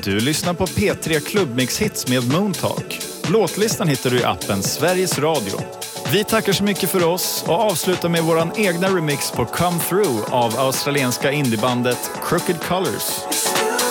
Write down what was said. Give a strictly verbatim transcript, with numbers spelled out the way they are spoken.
Du lyssnar på P tre Klubbmix-hits med Moontalk. Låtlistan hittar du i appen Sveriges Radio. Vi tackar så mycket för oss och avslutar med våran egna remix på Come Through av australienska indiebandet Crooked Colors.